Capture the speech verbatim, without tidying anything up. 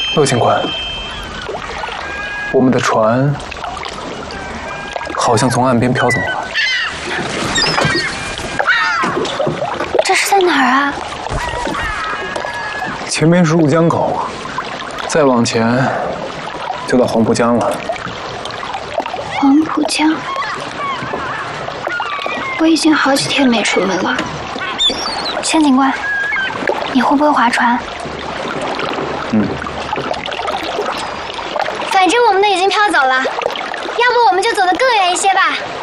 陆警官，我们的船好像从岸边飘走了。 这是在哪儿啊？ 前面是入江口，再往前就到黄浦江了。 黄浦江，我已经好几天没出门了。千警官，你会不会划船？ 嗯。 反正我们都已经飘走了，要不我们就走得更远一些吧。